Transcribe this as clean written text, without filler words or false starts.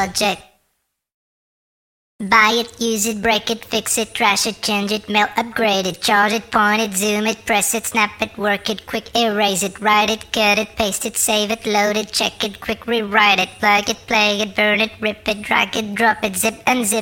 project. Buy it, use it, break it, fix it, trash it, change it, mail, upgrade it, charge it, point it, zoom it, press it, snap it, work it, quick erase it, write it, cut it, paste it, save it, load it, check it, quick rewrite it, plug it, play it, burn it, rip it, drag it, drop it, zip unzip